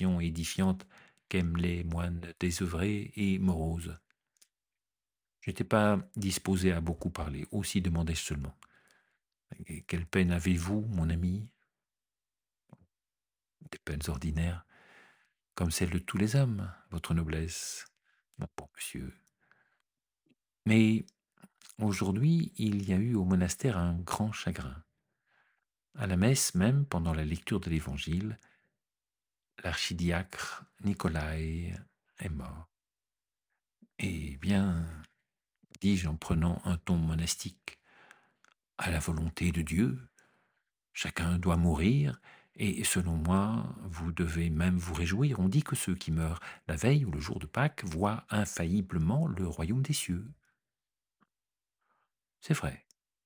conversation édifiante qu'aiment les moines désœuvrés et moroses. Je n'étais pas disposé à beaucoup parler, aussi demandai-je seulement. Et quelle peine avez-vous, mon ami? Des peines ordinaires, comme celles de tous les hommes, votre noblesse. Mon bon monsieur. Mais aujourd'hui, il y a eu au monastère un grand chagrin. À la messe même, pendant la lecture de l'Évangile, l'archidiacre Nicolas est mort. Eh bien, dis-je en prenant un ton monastique, à la volonté de Dieu, chacun doit mourir, et selon moi, vous devez même vous réjouir. On dit que ceux qui meurent la veille ou le jour de Pâques voient infailliblement le royaume des cieux. C'est vrai.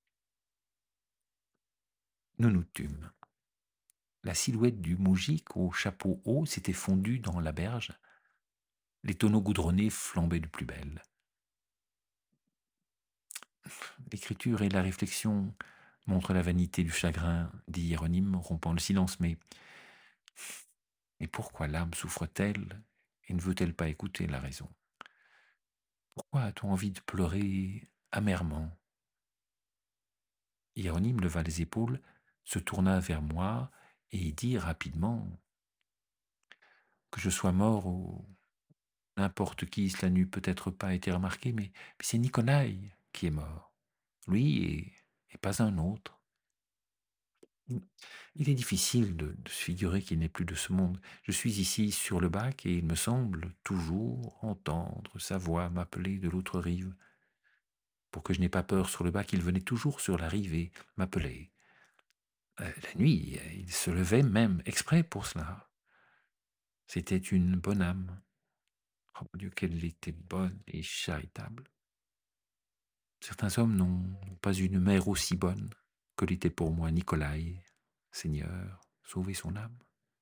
Nous nous tûmes. La silhouette du moujik au chapeau haut s'était fondue dans la berge. Les tonneaux goudronnés flambaient de plus belle. L'écriture et la réflexion montrent la vanité du chagrin, dit Hiéronyme, rompant le silence. Mais pourquoi l'âme souffre-t-elle et ne veut-elle pas écouter la raison? Pourquoi a-t-on envie de pleurer amèrement? Hiéronyme leva les épaules, se tourna vers moi et dit rapidement: que je sois mort ou n'importe qui, cela n'eût peut-être pas été remarqué, mais c'est Nicolai qui est mort. Lui et pas un autre. Il est difficile de se figurer qu'il n'est plus de ce monde. Je suis ici sur le bac et il me semble toujours entendre sa voix m'appeler de l'autre rive. Pour que je n'aie pas peur sur le bac, il venait toujours sur la rive et m'appelait. La nuit, il se levait même exprès pour cela. C'était une bonne âme. Oh mon Dieu, qu'elle était bonne et charitable. Certains hommes n'ont pas une mère aussi bonne que l'était pour moi Nicolai. Seigneur, sauvez son âme.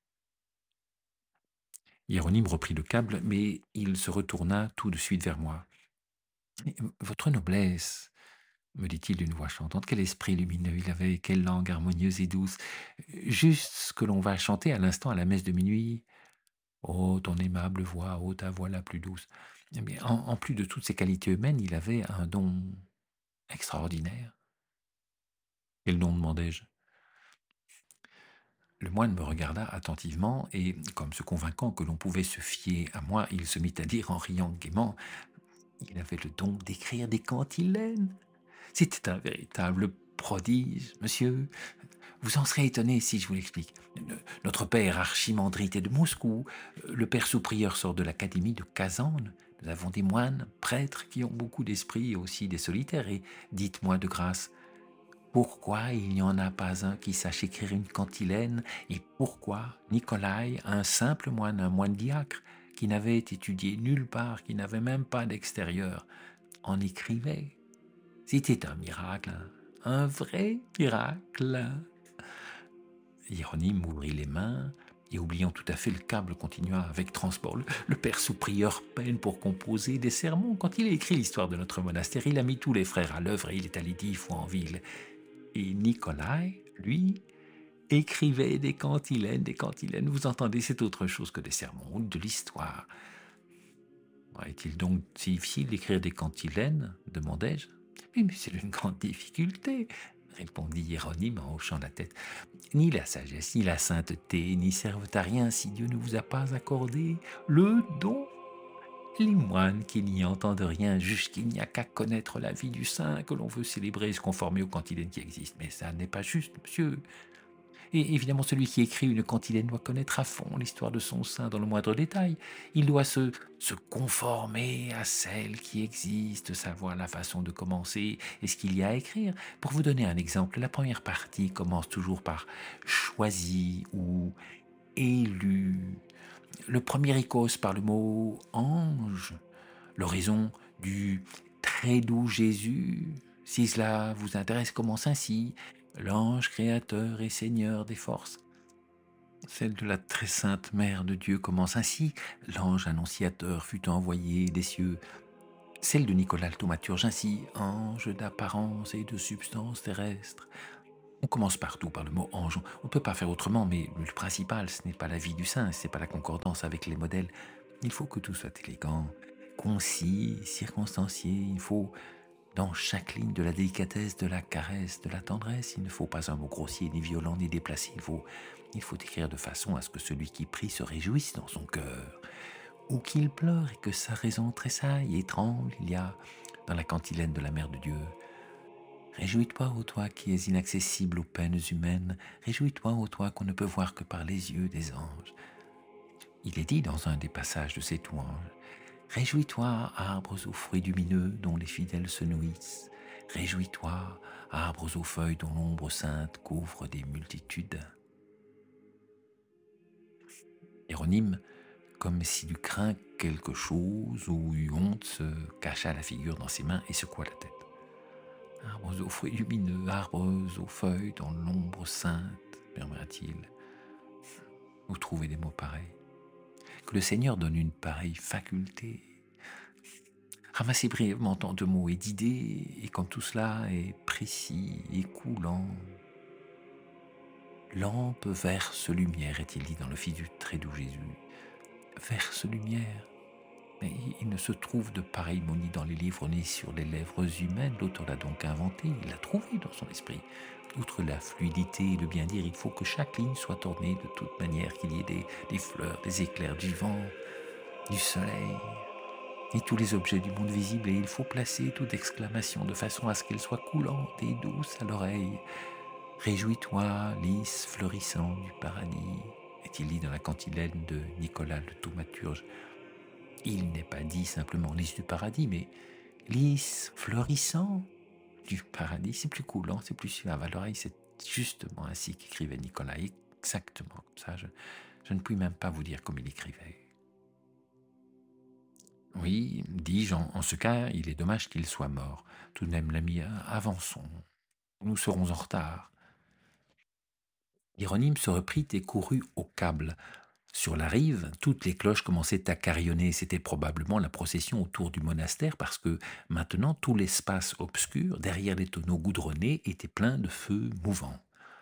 Hiéronyme reprit le câble, mais il se retourna tout de suite vers moi. « Votre noblesse, me dit-il d'une voix chantante, quel esprit lumineux il avait, quelle langue harmonieuse et douce, juste ce que l'on va chanter à l'instant à la messe de minuit. Oh, ton aimable voix, oh, ta voix la plus douce. » Eh bien, en plus de toutes ces qualités humaines, il avait un don extraordinaire. Quel don, demandai-je? Le moine me regarda attentivement et, comme se convainquant que l'on pouvait se fier à moi, il se mit à dire en riant gaiement: il avait le don d'écrire des cantilènes. C'était un véritable prodige, monsieur. Vous en serez étonné si je vous l'explique. Notre père archimandrite est de Moscou. Le père sous-prieur sort de l'académie de Kazan. Nous avons des moines, prêtres qui ont beaucoup d'esprit et aussi des solitaires. Et dites-moi de grâce, pourquoi il n'y en a pas un qui sache écrire une cantilène? Et pourquoi Nicolai, un simple moine, un moine diacre, qui n'avait étudié nulle part, qui n'avait même pas d'extérieur, en écrivait? C'était un miracle, hein, un vrai miracle. Hiéronyme ouvrit les mains et, oubliant tout à fait le câble, continua avec transport. Le père sous-prieur peine pour composer des sermons. Quand il a écrit l'histoire de notre monastère, il a mis tous les frères à l'œuvre et il est allé 10 fois en ville. Et Nicolai, lui, écrivait des cantilènes, des cantilènes. Vous entendez, c'est autre chose que des sermons ou de l'histoire. Est-il donc si difficile d'écrire des cantilènes? Demandai-je. Mais c'est une grande difficulté, répondit Hiéronyme en hochant la tête. Ni la sagesse, ni la sainteté, n'y servent à rien si Dieu ne vous a pas accordé le don. Les moines qui n'y entendent rien jugent qu'il n'y a qu'à connaître la vie du saint que l'on veut célébrer et se conformer aux cantilènes qui existent. Mais ça n'est pas juste, monsieur. Et évidemment, celui qui écrit une cantilène doit connaître à fond l'histoire de son saint dans le moindre détail. Il doit se conformer à celle qui existe, savoir la façon de commencer et ce qu'il y a à écrire. Pour vous donner un exemple, la première partie commence toujours par choisi ou élu. Le premier icône par le mot ange. L'oraison du très doux Jésus. Si cela vous intéresse, commence ainsi: l'ange créateur et seigneur des forces. Celle de la très sainte mère de Dieu commence ainsi: l'ange annonciateur fut envoyé des cieux. Celle de Nicolas le thaumaturge ainsi: ange d'apparence et de substance terrestre. On commence partout par le mot ange. On ne peut pas faire autrement, mais le principal, ce n'est pas la vie du saint, ce n'est pas la concordance avec les modèles. Il faut que tout soit élégant, concis, circonstancié. Il faut, dans chaque ligne, de la délicatesse, de la caresse, de la tendresse. Il ne faut pas un mot grossier, ni violent, ni déplacé. Il faut écrire de façon à ce que celui qui prie se réjouisse dans son cœur, ou qu'il pleure et que sa raison tressaille et tremble. Il y a, dans la cantilène de la Mère de Dieu, réjouis-toi, ô toi qui es inaccessible aux peines humaines, réjouis-toi, ô toi qu'on ne peut voir que par les yeux des anges. Il est dit dans un des passages de cette louange, réjouis-toi, arbres aux fruits lumineux dont les fidèles se nourrissent, réjouis-toi, arbres aux feuilles dont l'ombre sainte couvre des multitudes. Hieronyme, comme s'il eût craint quelque chose ou eut honte, se cacha la figure dans ses mains et secoua la tête. Arbres aux fruits lumineux, arbres aux feuilles dans l'ombre sainte, murmura-t-il. Où trouver des mots pareils? Que le Seigneur donne une pareille faculté. Ramassez brièvement tant de mots et d'idées, et quand tout cela est précis et coulant. Lampe verse lumière, est-il dit dans le Fils du très doux Jésus. Verse lumière. Mais il ne se trouve de pareille monie dans les livres ni sur les lèvres humaines. L'auteur l'a donc inventé, il l'a trouvé dans son esprit. Outre la fluidité et le bien dire, il faut que chaque ligne soit ornée de toute manière, qu'il y ait des fleurs, des éclairs, du vent, du soleil et tous les objets du monde visible. Et il faut placer toute exclamation de façon à ce qu'elle soit coulante et douce à l'oreille. Réjouis-toi, lys fleurissant du paradis, est-il dit dans la cantilène de Nicolas le thaumaturge. Il n'est pas dit simplement lys du paradis, mais lys fleurissant du paradis. C'est plus coulant, c'est plus suave à l'oreille. C'est justement ainsi qu'écrivait Nicolas, exactement comme ça. Je ne puis même pas vous dire comme il écrivait. Oui, dis-je, en ce cas, il est dommage qu'il soit mort. Tout de même, l'ami, avançons. Nous serons en retard. Hieronyme se reprit et courut au câble. Sur la rive, toutes les cloches commençaient à carillonner. C'était probablement la procession autour du monastère parce que maintenant tout l'espace obscur, derrière les tonneaux goudronnés, était plein de feux mouvants.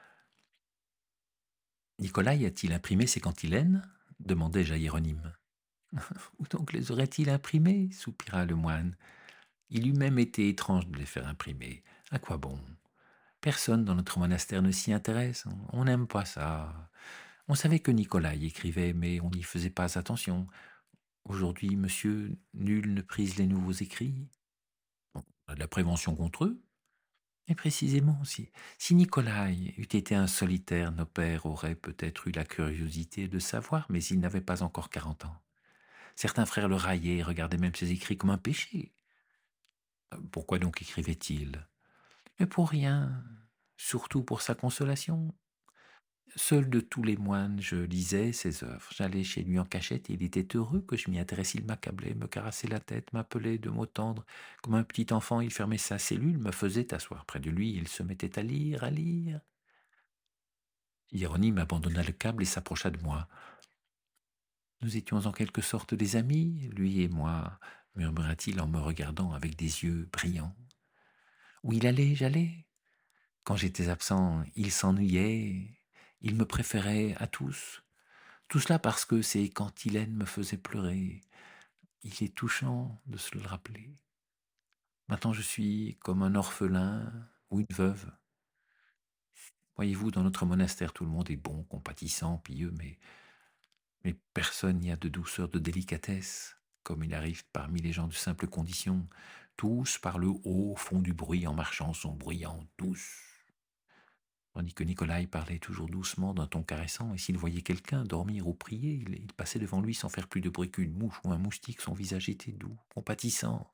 Nicolas a-t-il imprimé ces cantilènes demandai-je à Hieronyme. Où donc les aurait-il imprimées soupira le moine. Il eût même été étrange de les faire imprimer. À quoi bon? Personne dans notre monastère ne s'y intéresse. On n'aime pas ça. On savait que Nicolas y écrivait, mais on n'y faisait pas attention. Aujourd'hui, monsieur, nul ne prise les nouveaux écrits. On a de la prévention contre eux. Et précisément, si Nicolas eût été un solitaire, nos pères auraient peut-être eu la curiosité de savoir, mais il n'avait pas encore 40 ans. Certains frères le raillaient et regardaient même ses écrits comme un péché. Pourquoi donc écrivait-il? Mais pour rien, surtout pour sa consolation. Seul de tous les moines, je lisais ses œuvres. J'allais chez lui en cachette et il était heureux que je m'y intéresse. Il m'accablait, me caressait la tête, m'appelait de mots tendres. Comme un petit enfant, il fermait sa cellule, me faisait asseoir près de lui. Il se mettait à lire, à lire. Hieronyme abandonna le câble et s'approcha de moi. Nous étions en quelque sorte des amis, lui et moi, murmura-t-il en me regardant avec des yeux brillants. Où il allait, j'allais. Quand j'étais absent, il s'ennuyait. Il me préférait à tous. Tout cela parce que ces cantilènes me faisaient pleurer. Il est touchant de se le rappeler. Maintenant je suis comme un orphelin ou une veuve. Voyez-vous, dans notre monastère, tout le monde est bon, compatissant, pieux, mais personne n'y a de douceur, de délicatesse, comme il arrive parmi les gens de simple condition. Tous parlent haut, font du bruit en marchant, sont bruyants, tous. Tandis que Nicolas parlait toujours doucement d'un ton caressant, et s'il voyait quelqu'un dormir ou prier, il passait devant lui sans faire plus de bruit qu'une mouche ou un moustique. Son visage était doux, compatissant.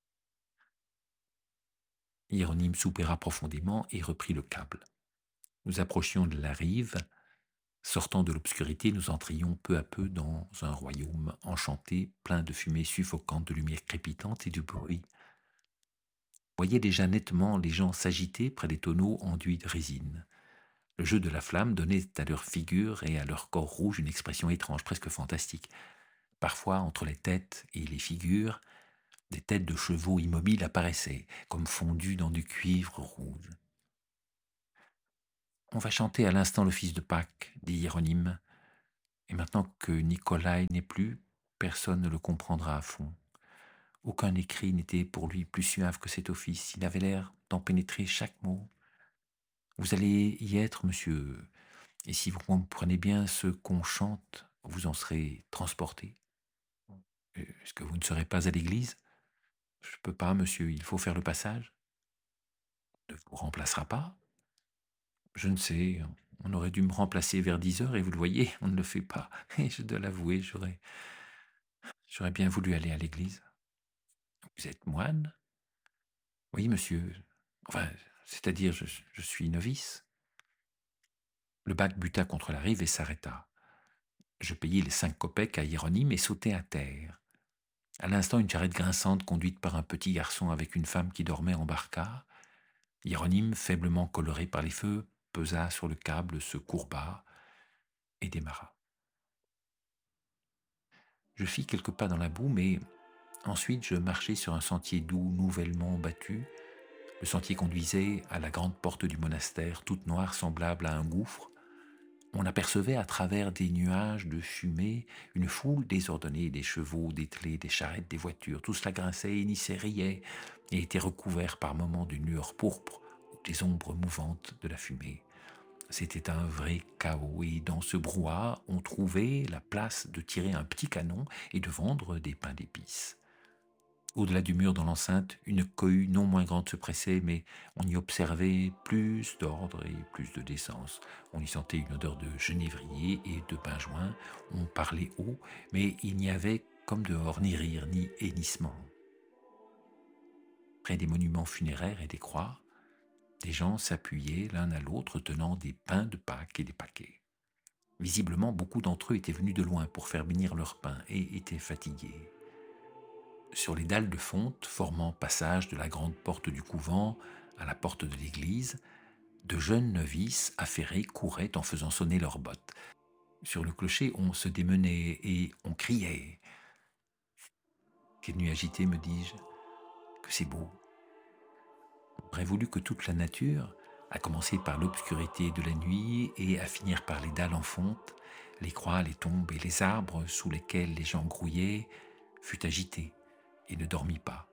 Hieronyme soupira profondément et reprit le câble. Nous approchions de la rive. Sortant de l'obscurité, nous entrions peu à peu dans un royaume enchanté, plein de fumée suffocante, de lumière crépitante et de bruit. On voyait déjà nettement les gens s'agiter près des tonneaux enduits de résine. Le jeu de la flamme donnait à leur figure et à leur corps rouge une expression étrange, presque fantastique. Parfois, entre les têtes et les figures, des têtes de chevaux immobiles apparaissaient, comme fondues dans du cuivre rouge. On va chanter à l'instant l'office de Pâques, dit Hiéronyme, et maintenant que Nikolai n'est plus, personne ne le comprendra à fond. Aucun écrit n'était pour lui plus suave que cet office. Il avait l'air d'en pénétrer chaque mot. Vous allez y être, monsieur, et si vous comprenez bien ce qu'on chante, vous en serez transporté. Est-ce que vous ne serez pas à l'église? Je ne peux pas, monsieur, il faut faire le passage. Ne vous remplacera pas? Je ne sais, on aurait dû me remplacer vers 10 heures et vous le voyez, on ne le fait pas. Et je dois l'avouer, j'aurais bien voulu aller à l'église. Vous êtes moine? Oui, monsieur. Enfin, c'est-à-dire, je suis novice. Le bac buta contre la rive et s'arrêta. Je payai les 5 kopecks à Hiéronyme et sautai à terre. À l'instant, une charrette grinçante conduite par un petit garçon avec une femme qui dormait embarqua. Hiéronyme, faiblement coloré par les feux, pesa sur le câble, se courba et démarra. Je fis quelques pas dans la boue, mais ensuite je marchai sur un sentier doux nouvellement battu. Le sentier conduisait à la grande porte du monastère, toute noire, semblable à un gouffre. On apercevait à travers des nuages de fumée une foule désordonnée, des chevaux, des trés, des charrettes, des voitures. Tout cela grinçait, hennissait, riait et était recouvert par moments d'une lueur pourpre ou des ombres mouvantes de la fumée. C'était un vrai chaos et dans ce brouhaha, on trouvait la place de tirer un petit canon et de vendre des pains d'épices. Au-delà du mur dans l'enceinte, une cohue non moins grande se pressait, mais on y observait plus d'ordre et plus de décence. On y sentait une odeur de genévrier et de benjoin. On parlait haut, mais il n'y avait, comme dehors, ni rire, ni hennissement. Près des monuments funéraires et des croix, des gens s'appuyaient l'un à l'autre tenant des pains de Pâques et des paquets. Visiblement, beaucoup d'entre eux étaient venus de loin pour faire bénir leur pain et étaient fatigués. Sur les dalles de fonte formant passage de la grande porte du couvent à la porte de l'église, de jeunes novices affairés couraient en faisant sonner leurs bottes. Sur le clocher, on se démenait et on criait. Quelle nuit agitée, me dis-je, que c'est beau. On aurait voulu que toute la nature, à commencer par l'obscurité de la nuit et à finir par les dalles en fonte, les croix, les tombes et les arbres sous lesquels les gens grouillaient, fût agitée et ne dormit pas.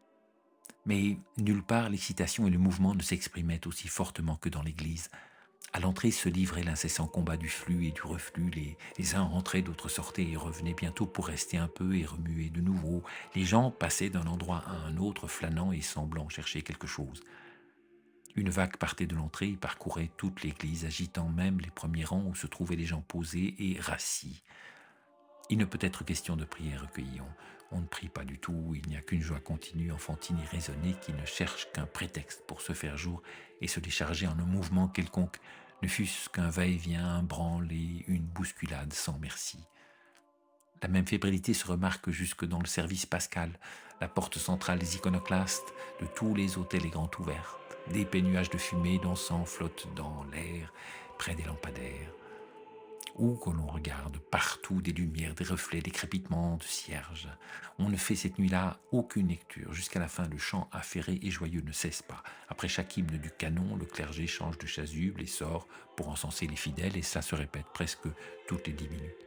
Mais nulle part l'excitation et le mouvement ne s'exprimaient aussi fortement que dans l'église. À l'entrée se livrait l'incessant combat du flux et du reflux. Les uns entraient, d'autres sortaient et revenaient bientôt pour rester un peu et remuer de nouveau. Les gens passaient d'un endroit à un autre, flânant et semblant chercher quelque chose. Une vague partait de l'entrée et parcourait toute l'église, agitant même les premiers rangs où se trouvaient les gens posés et rassis. Il ne peut être question de prière recueillie. On ne prie pas du tout, il n'y a qu'une joie continue, enfantine et raisonnée qui ne cherche qu'un prétexte pour se faire jour et se décharger en un mouvement quelconque, ne fût-ce qu'un va-et-vient, un branle et une bousculade sans merci. La même fébrilité se remarque jusque dans le service pascal. La porte centrale des iconoclastes de tous les autels est grande ouverte. D'épais nuages de fumée d'encens flottent dans l'air près des lampadaires. Où que l'on regarde, partout des lumières, des reflets, des crépitements de cierges. On ne fait cette nuit-là aucune lecture. Jusqu'à la fin, le chant affairé et joyeux ne cesse pas. Après chaque hymne du canon, le clergé change de chasuble et sort pour encenser les fidèles, et cela se répète presque toutes les 10 minutes.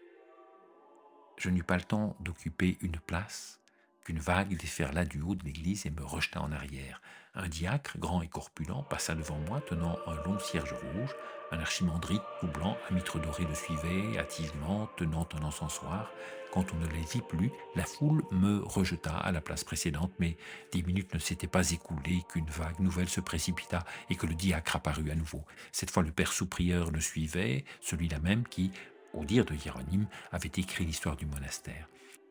Je n'eus pas le temps d'occuper une place qu'une vague déferla du haut de l'église et me rejeta en arrière. Un diacre, grand et corpulent, passa devant moi, tenant un long cierge rouge. Un archimandrite tout blanc, à mitre doré, le suivait, attivement, tenant un encensoir. Quand on ne les vit plus, la foule me rejeta à la place précédente, mais 10 minutes ne s'étaient pas écoulées qu'une vague nouvelle se précipita et que le diacre apparut à nouveau. Cette fois, le père sous-prieur le suivait, celui-là même qui, au dire de Hiéronyme, avait écrit l'histoire du monastère.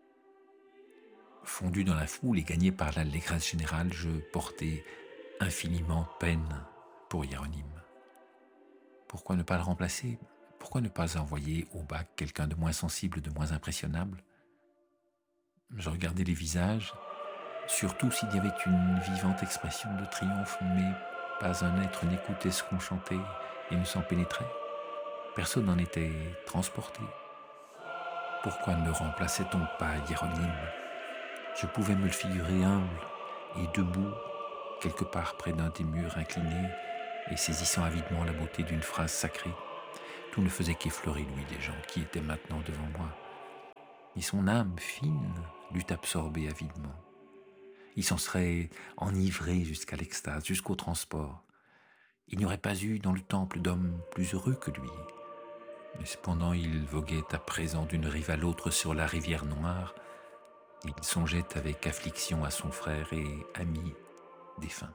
Fondu dans la foule et gagné par l'allégresse générale, je portais infiniment peine pour Hiéronyme. Pourquoi ne pas le remplacer? Pourquoi ne pas envoyer au bac quelqu'un de moins sensible, de moins impressionnable? Je regardais les visages, surtout s'il y avait une vivante expression de triomphe, mais pas un être n'écoutait ce qu'on chantait et ne s'en pénétrait. Personne n'en était transporté. Pourquoi ne remplaçait-on pas Hiéronyme? Je pouvais me le figurer humble et debout, quelque part près d'un des murs inclinés, et saisissant avidement la beauté d'une phrase sacrée. Tout ne faisait qu'effleurer l'ouïe des gens qui étaient maintenant devant moi. Et son âme fine l'eût absorbé avidement. Il s'en serait enivré jusqu'à l'extase, jusqu'au transport. Il n'y aurait pas eu dans le temple d'homme plus heureux que lui. Mais cependant, il voguait à présent d'une rive à l'autre sur la rivière noire, et il songeait avec affliction à son frère et ami défunt.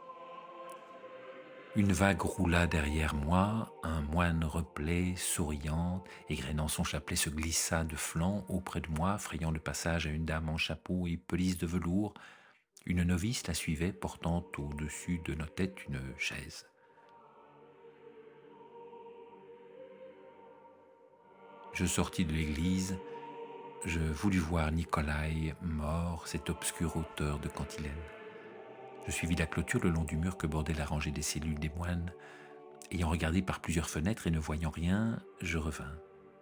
Une vague roula derrière moi, un moine replé, souriant, égrenant son chapelet, se glissa de flanc auprès de moi, frayant le passage à une dame en chapeau et pelisse de velours. Une novice la suivait, portant au-dessus de nos têtes une chaise. Je sortis de l'église, je voulus voir Nicolai mort, cet obscur auteur de cantilène. Je suivis la clôture le long du mur que bordait la rangée des cellules des moines. Ayant regardé par plusieurs fenêtres et ne voyant rien, je revins.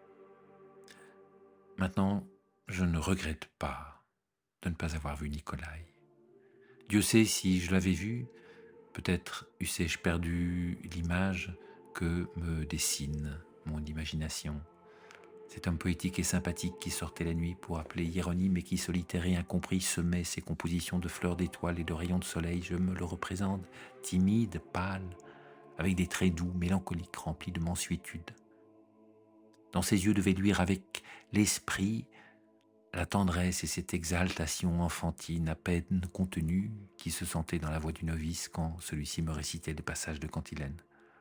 Maintenant, je ne regrette pas de ne pas avoir vu Nicolai. Dieu sait si je l'avais vu, peut-être eussé-je perdu l'image que me dessine mon imagination. Cet homme poétique et sympathique qui sortait la nuit pour appeler Hiéronyme et qui, solitaire et incompris, semait ses compositions de fleurs d'étoiles et de rayons de soleil, je me le représente, timide, pâle, avec des traits doux, mélancoliques, remplis de mansuétude. Dans ses yeux devait luire avec l'esprit la tendresse et cette exaltation enfantine à peine contenue qui se sentait dans la voix du novice quand celui-ci me récitait des passages de cantilène.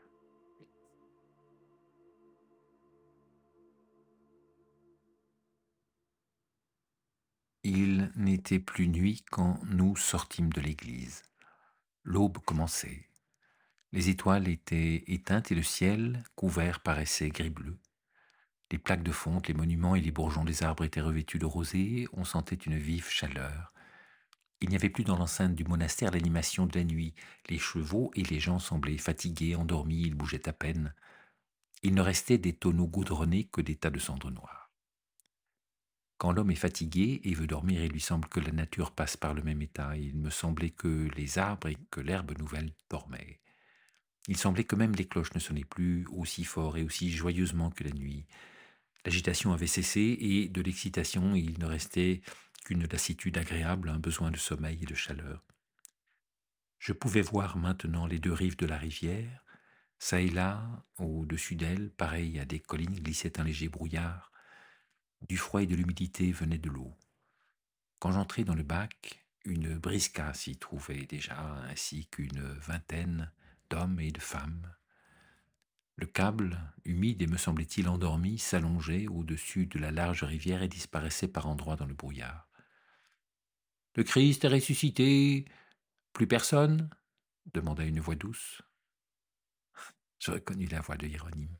Il n'était plus nuit quand nous sortîmes de l'église. L'aube commençait. Les étoiles étaient éteintes et le ciel, couvert, paraissait gris-bleu. Les plaques de fonte, les monuments et les bourgeons des arbres étaient revêtus de rosée, on sentait une vive chaleur. Il n'y avait plus dans l'enceinte du monastère l'animation de la nuit. Les chevaux et les gens semblaient fatigués, endormis, ils bougeaient à peine. Il ne restait des tonneaux goudronnés que des tas de cendres noires. Quand l'homme est fatigué et veut dormir, il lui semble que la nature passe par le même état. Il me semblait que les arbres et que l'herbe nouvelle dormaient. Il semblait que même les cloches ne sonnaient plus aussi fort et aussi joyeusement que la nuit. L'agitation avait cessé et de l'excitation, il ne restait qu'une lassitude agréable, un besoin de sommeil et de chaleur. Je pouvais voir maintenant les deux rives de la rivière. Ça et là, au-dessus d'elles, pareil à des collines, glissait un léger brouillard. Du froid et de l'humidité venait de l'eau. Quand j'entrai dans le bac, une briska s'y trouvait déjà, ainsi qu'une vingtaine d'hommes et de femmes. Le câble, humide et me semblait-il endormi, s'allongeait au-dessus de la large rivière et disparaissait par endroits dans le brouillard. « Le Christ est ressuscité. Plus personne ?» demanda une voix douce. Je reconnus la voix de Hiéronyme.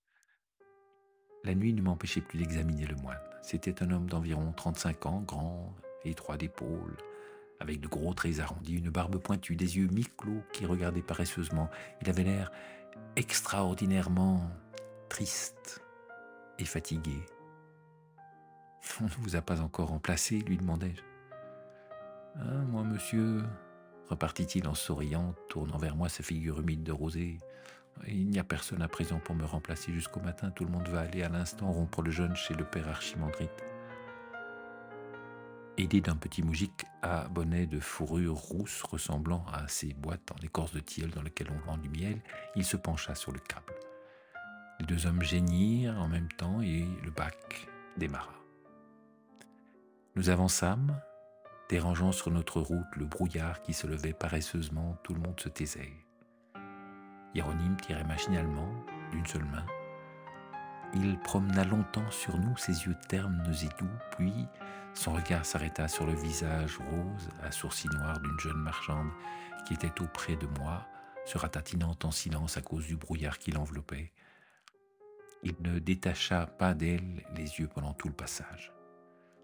La nuit ne m'empêchait plus d'examiner le moine. C'était un homme d'environ 35 ans, grand, étroit d'épaules, avec de gros traits arrondis, une barbe pointue, des yeux mi-clos qui regardaient paresseusement. Il avait l'air extraordinairement triste et fatigué. « On ne vous a pas encore remplacé ?» lui demandai-je. « Ah, moi, monsieur, » repartit-il en souriant, tournant vers moi sa figure humide de rosée. « Il n'y a personne à présent pour me remplacer jusqu'au matin. Tout le monde va aller à l'instant rompre le jeûne chez le père Archimandrite. » Aidé d'un petit moujik à bonnet de fourrure rousse ressemblant à ces boîtes en écorce de tilleul dans lesquelles on vend du miel, il se pencha sur le câble. Les deux hommes geignirent en même temps et le bac démarra. Nous avançâmes, dérangeant sur notre route le brouillard qui se levait paresseusement, tout le monde se taisait. Hiéronyme tirait machinalement, d'une seule main. Il promena longtemps sur nous ses yeux ternes et doux, puis son regard s'arrêta sur le visage rose à sourcils noirs d'une jeune marchande qui était auprès de moi, se ratatinant en silence à cause du brouillard qui l'enveloppait. Il ne détacha pas d'elle les yeux pendant tout le passage.